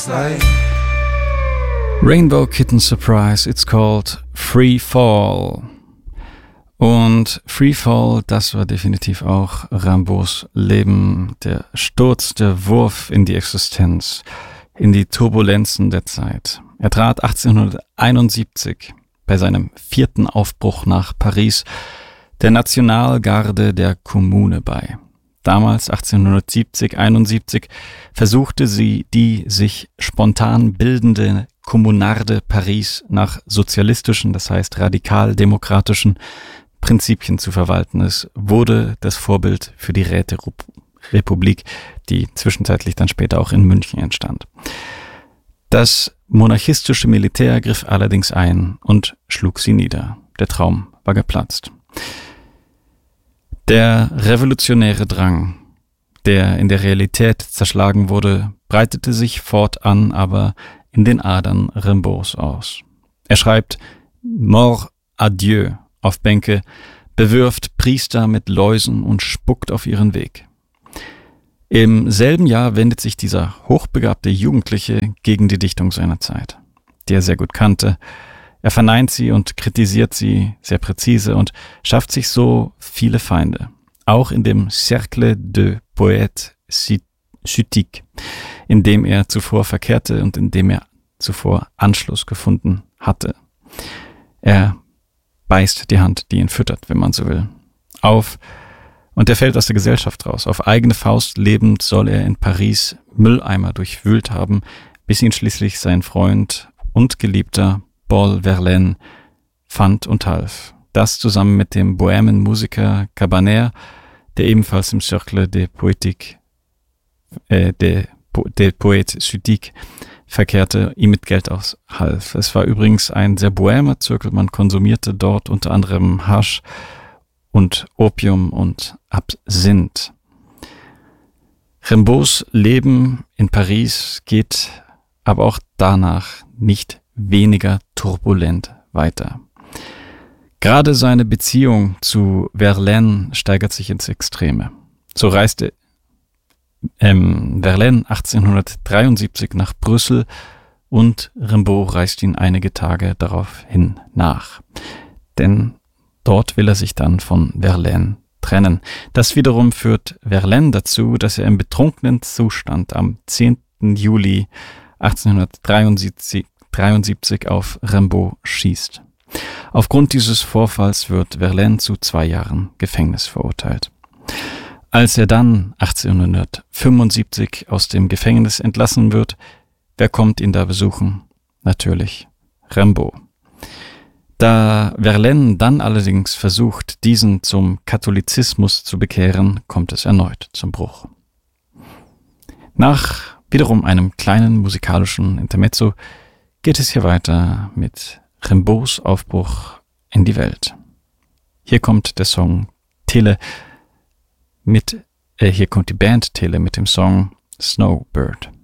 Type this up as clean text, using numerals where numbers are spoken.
Rainbow Kitten Surprise, it's called Free Fall. Und Free Fall, das war definitiv auch Rimbaud's Leben, der Sturz, der Wurf in die Existenz, in die Turbulenzen der Zeit. Er trat 1871 bei seinem 4. Aufbruch nach Paris der Nationalgarde der Kommune bei. Damals, 1870-71, versuchte sie, die sich spontan bildende Communarde Paris nach sozialistischen, das heißt radikal-demokratischen Prinzipien zu verwalten. Es wurde das Vorbild für die Räterepublik, die zwischenzeitlich dann später auch in München entstand. Das monarchistische Militär griff allerdings ein und schlug sie nieder. Der Traum war geplatzt. Der revolutionäre Drang, der in der Realität zerschlagen wurde, breitete sich fortan aber in den Adern Rimbaud's aus. Er schreibt Mort à Dieu auf Bänke, bewirft Priester mit Läusen und spuckt auf ihren Weg. Im selben Jahr wendet sich dieser hochbegabte Jugendliche gegen die Dichtung seiner Zeit, die er sehr gut kannte. Er verneint sie und kritisiert sie sehr präzise und schafft sich so viele Feinde. Auch in dem Cercle de Poètes Suthiques, in dem er zuvor verkehrte und in dem er zuvor Anschluss gefunden hatte. Er beißt die Hand, die ihn füttert, wenn man so will, auf, und er fällt aus der Gesellschaft raus. Auf eigene Faust lebend soll er in Paris Mülleimer durchwühlt haben, bis ihn schließlich sein Freund und Geliebter Paul Verlaine fand und half. Das zusammen mit dem Bohèmen-Musiker Cabanère, der ebenfalls im Cercle des Poètes Suthiques verkehrte, ihm mit Geld aushalf. Es war übrigens ein sehr bohämer Zirkel, man konsumierte dort unter anderem Hasch und Opium und Absinth. Rimbaud's Leben in Paris geht aber auch danach nicht weniger turbulent weiter. Gerade seine Beziehung zu Verlaine steigert sich ins Extreme. So reiste Verlaine 1873 nach Brüssel und Rimbaud reist ihn einige Tage daraufhin nach. Denn dort will er sich dann von Verlaine trennen. Das wiederum führt Verlaine dazu, dass er im betrunkenen Zustand am 10. Juli 1873 auf Rimbaud schießt. Aufgrund dieses Vorfalls wird Verlaine zu 2 Jahren Gefängnis verurteilt. Als er dann 1875 aus dem Gefängnis entlassen wird, wer kommt ihn da besuchen? Natürlich Rimbaud. Da Verlaine dann allerdings versucht, diesen zum Katholizismus zu bekehren, kommt es erneut zum Bruch. Nach wiederum einem kleinen musikalischen Intermezzo geht es hier weiter mit Rimbaud's Aufbruch in die Welt. Hier kommt der Song Tele hier kommt die Band Tele mit dem Song Snowbird.